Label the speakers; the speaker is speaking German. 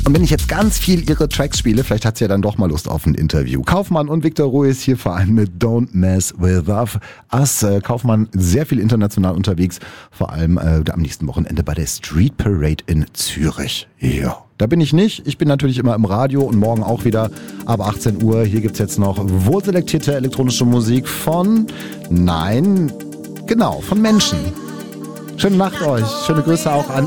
Speaker 1: Und wenn ich jetzt ganz viel ihre Tracks spiele, vielleicht hat sie ja dann doch mal Lust auf ein Interview. Kaufmann und Victor Ruiz hier vor allem mit Don't Mess With Us. Kaufmann sehr viel international unterwegs, vor allem am nächsten Wochenende bei der Street Parade in Zürich. Ja. Da bin ich nicht. Ich bin natürlich immer im Radio und morgen auch wieder ab 18 Uhr. Hier gibt's jetzt noch wohlselektierte elektronische Musik von Menschen. Schöne Nacht euch. Schöne Grüße auch an